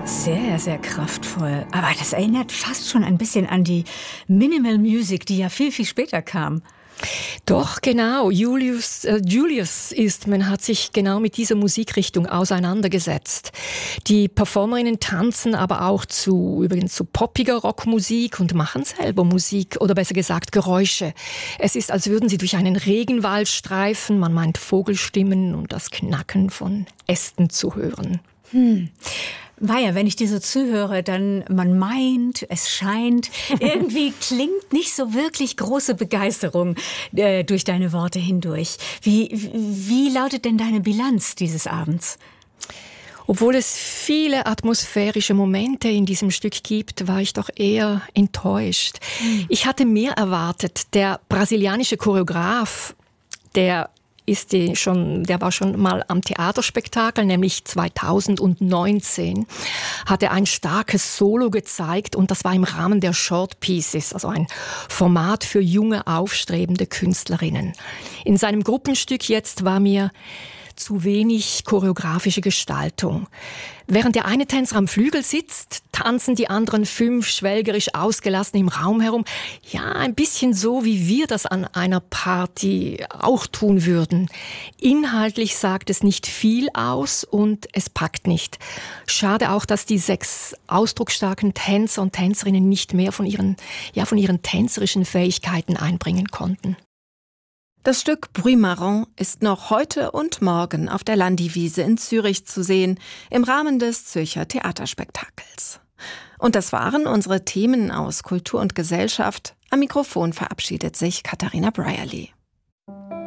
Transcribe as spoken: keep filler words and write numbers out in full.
Sehr, sehr kraftvoll. Aber das erinnert fast schon ein bisschen an die Minimal Music, die ja viel, viel später kam. Doch, genau. Julius, äh, Julius Eastman hat sich genau mit dieser Musikrichtung auseinandergesetzt. Die Performerinnen tanzen aber auch zu, übrigens zu poppiger Rockmusik und machen selber Musik oder besser gesagt Geräusche. Es ist, als würden sie durch einen Regenwald streifen. Man meint Vogelstimmen und das Knacken von Ästen zu hören. Hm. Weia, wenn ich dir so zuhöre, dann man meint, es scheint, irgendwie klingt nicht so wirklich große Begeisterung äh, durch deine Worte hindurch. Wie, wie lautet denn deine Bilanz dieses Abends? Obwohl es viele atmosphärische Momente in diesem Stück gibt, war ich doch eher enttäuscht. Mhm. Ich hatte mehr erwartet. Der brasilianische Choreograf, der ist die schon, der war schon mal am Theaterspektakel, nämlich zweitausendneunzehn, hat er ein starkes Solo gezeigt und das war im Rahmen der Short Pieces, also ein Format für junge, aufstrebende Künstlerinnen. In seinem Gruppenstück jetzt war mir zu wenig choreografische Gestaltung. Während der eine Tänzer am Flügel sitzt, tanzen die anderen fünf schwelgerisch ausgelassen im Raum herum. Ja, ein bisschen so, wie wir das an einer Party auch tun würden. Inhaltlich sagt es nicht viel aus und es packt nicht. Schade auch, dass die sechs ausdrucksstarken Tänzer und Tänzerinnen nicht mehr von ihren, ja, von ihren tänzerischen Fähigkeiten einbringen konnten. Das Stück Bruit Marrant ist noch heute und morgen auf der Landi-Wiese in Zürich zu sehen, im Rahmen des Zürcher Theaterspektakels. Und das waren unsere Themen aus Kultur und Gesellschaft. Am Mikrofon verabschiedet sich Katharina Brierley.